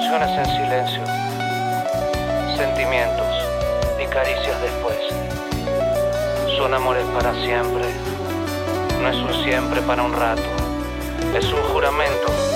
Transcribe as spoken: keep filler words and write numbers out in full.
Emociones en silencio, sentimientos y caricias después. Son amores para siempre, no es un siempre para un rato, es un juramento